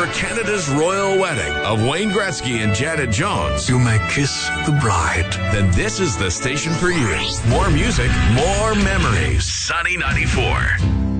Canada's royal wedding of Wayne Gretzky and Janet Jones, You may kiss the bride. then this is the station for you. More music, more memories. Sunny 94.